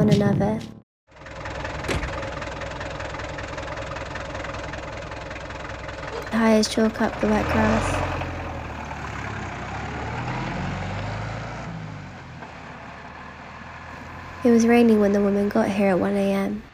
one another. Hires chalk up the wet grass. It was raining when the woman got here at 1 a.m.